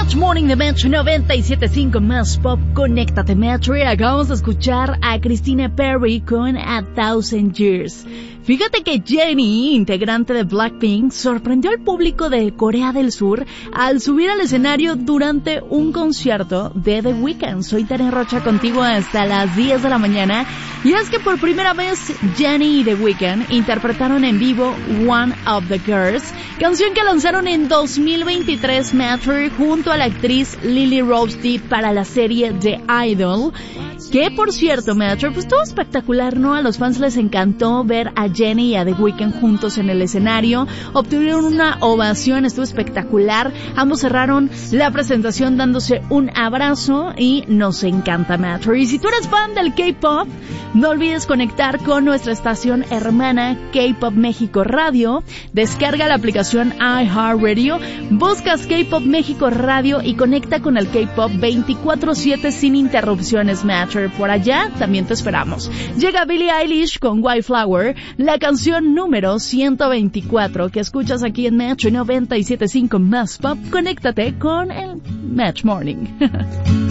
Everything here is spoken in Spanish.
Match Morning de Metro 97.5 más pop. Conéctate Metro. Y acabamos de escuchar a Christina Perri con A Thousand Years. Fíjate que Jennie, integrante de Blackpink, sorprendió al público de Corea del Sur al subir al escenario durante un concierto de The Weeknd. Soy Tania Rocha contigo hasta las 10 de la mañana. Y es que por primera vez Jennie y The Weeknd interpretaron en vivo One of the Girls, canción que lanzaron en 2023 Metro junto a la actriz Lily Rose Depp para la serie The Idol. Que por cierto, Metro, pues todo espectacular, ¿no? A los fans les encantó ver a Jennie y a The Weeknd juntos en el escenario. Obtuvieron una ovación, estuvo espectacular. Ambos cerraron la presentación dándose un abrazo y nos encanta, Metro. Y si tú eres fan del K-Pop, no olvides conectar con nuestra estación hermana K-Pop México Radio. Descarga la aplicación iHeartRadio, buscas K-Pop México Radio y conecta con el K-Pop 24/7 sin interrupciones, Metro. Por allá también te esperamos. Llega Billie Eilish con White Flower, la canción número 124 que escuchas aquí en Metro 97.5 más pop. Conéctate con el Match Morning.